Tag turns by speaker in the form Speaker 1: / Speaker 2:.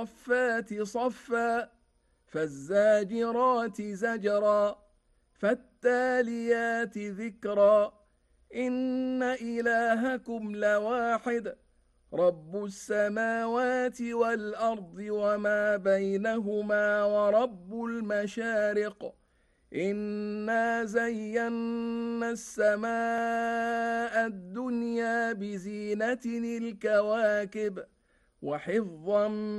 Speaker 1: والصفات صفا فالزاجرات زجرا فالتاليات ذكرا إن إلهكم لواحد رب السماوات والأرض وما بينهما ورب المشارق إنا زينا السماء الدنيا بزينة الكواكب وحفظا